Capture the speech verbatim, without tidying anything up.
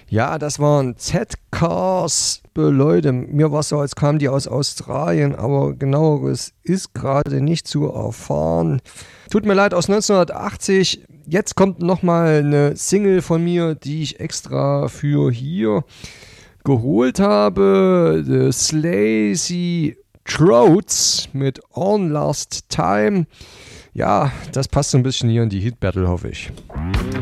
Ja, das waren Z-Cars. Leute, mir war es so, als kamen die aus Australien, aber genaueres ist gerade nicht zu erfahren. Tut mir leid, aus neunzehnhundertachtzig. Jetzt kommt nochmal eine Single von mir, die ich extra für hier geholt habe. The Slazy Throats mit On Last Time. Ja, das passt so ein bisschen hier in die Hit Battle, hoffe ich.